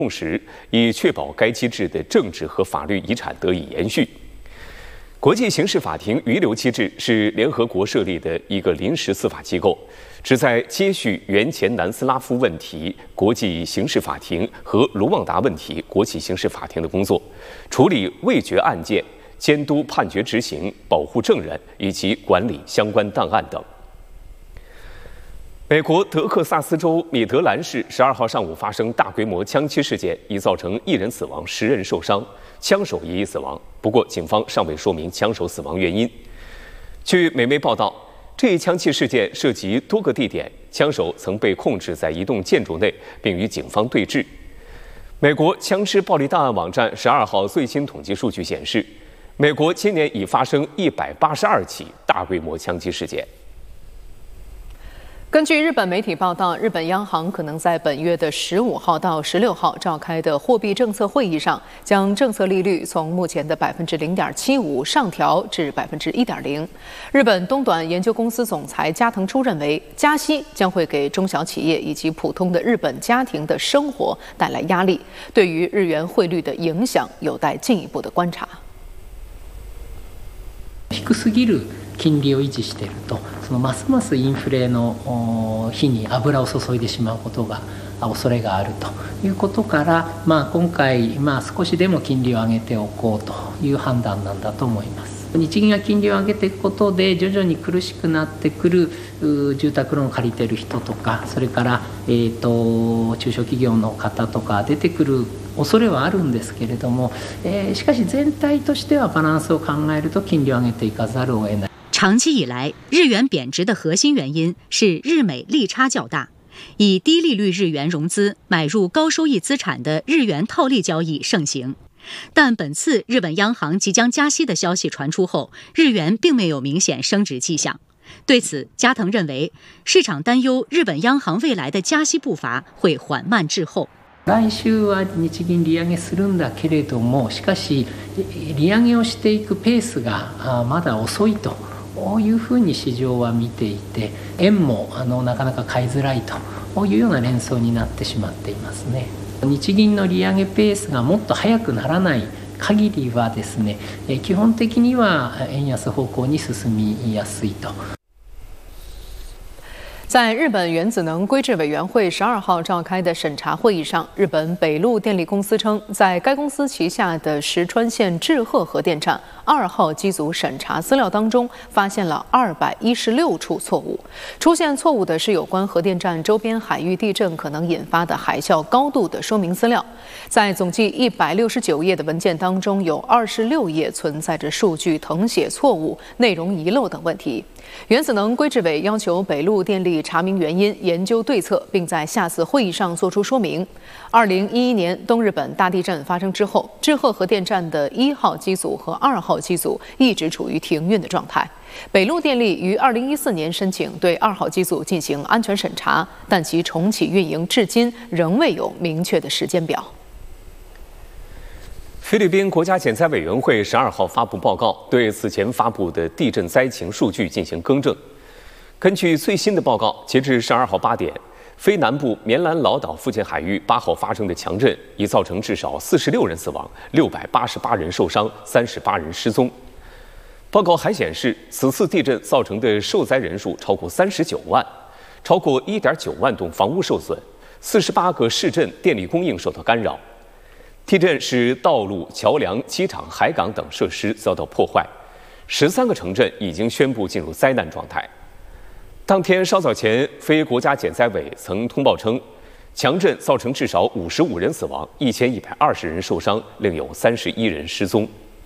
共识，以确保该机制的政治和法律遗产得以延续。国际刑事法庭遗留机制是联合国设立的一个临时司法机构，旨在接续原前南斯拉夫问题国际刑事法庭和卢旺达问题国际刑事法庭的工作，处理未决案件、监督判决执行、保护证人以及管理相关档案等。美国德克萨斯州米德兰市12号上午发生大规模枪击事件，已造成1人死亡、10人受伤，枪手也已死亡。不过，警方尚未说明枪手死亡原因。据美媒报道，这一枪击事件涉及多个地点，枪手曾被控制在一栋建筑内，并与警方对峙。美国枪支暴力档案网站12号最新统计数据显示，美国今年已发生182起大规模枪击事件。 根据日本媒体报道，日本央行可能在本月的15号到16号召开的货币政策会议上，将政策利率从目前的0.75%上调至1.0%。日本东短研究公司总裁加藤初认为，加息将会给中小企业以及普通的日本家庭的生活带来压力，对于日元汇率的影响有待进一步的观察。 低すぎる金利を維持していると、ますますインフレの火に油を注いでしまうことが恐れがあるということから、今回、少しでも金利を上げておこうという判断なんだと思います。日銀が金利を上げていくことで徐々に苦しくなってくる住宅ローンを借りている人とか、それから、中小企業の方とか出てくる恐れはあるんですけれども、しかし全体としてはバランスを考えると金利を上げていかざるを得ない。 长期以来，日元贬值的核心原因是日美利差较大，以低利率日元融资买入高收益资产的日元套利交易盛行。但本次日本央行即将加息的消息传出后，日元并没有明显升值迹象。对此，加藤认为，市场担忧日本央行未来的加息步伐会缓慢滞后。 来週は日銀利上げするんだけれども、しかし利上げをしていくペースがまだ遅いというふうに市場は見ていて、円もなかなか買いづらいというような連想になってしまっていますね。日銀の利上げペースがもっと速くならない限りはですね、基本的には円安方向に進みやすいと。 在日本原子能规制委员会12号召开的审查会议上，日本北陆电力公司称，在该公司旗下的石川县志贺核电站2号机组审查资料当中，发现了216处错误。出现错误的是有关核电站周边海域地震可能引发的海啸高度的说明资料。在总计169页的文件当中，有26页存在着数据誊写错误、内容遗漏等问题。原子能规制委要求北陆电力查明原因、研究对策，并在下次会议上作出说明。2011年东日本大地震发生之后，志贺核电站的1号机组和2号机组一直处于停运的状态。北陆电力于2014年申请对2号机组进行安全审查，但其重启运营至今仍未有明确的时间表。 菲律宾国家减灾委员会12号发布报告，对此前发布的地震灾情数据进行更正。根据最新的报告，截至12号8点，菲南部棉兰老岛附近海域8号发生的强震已造成至少46人死亡、688人受伤、38人失踪。报告还显示，此次地震造成的受灾人数超过39万，超过1.9万栋房屋受损，48个市镇电力供应受到干扰。地震使道路、桥梁、机场、海港等设施遭到破坏，13个城镇已经宣布进入灾难状态。当天稍早前，非国家减灾委曾通报称，强震造成至少55人死亡、1120人受伤，另有31人失踪。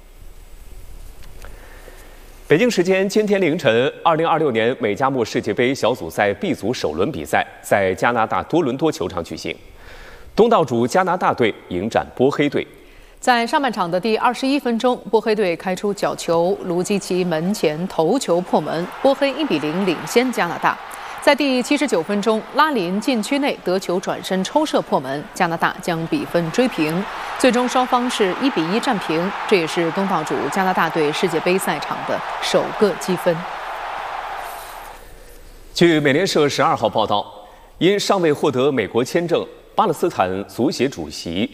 北京时间今天凌晨，2026年美加墨世界杯小组赛 B 组首轮比赛在加拿大多伦多球场举行。东道主加拿大队迎战波黑队。 在上半场的第21分钟，波黑队开出角球，卢基奇门前头球破门，波黑1比0领先加拿大。在第79分钟，拉林禁区内得球转身抽射破门，加拿大将比分追平。最终双方是1比1战平，这也是东道主加拿大队世界杯赛场的首个积分。 据美联社12号报道，因尚未获得美国签证， 巴勒斯坦足协主席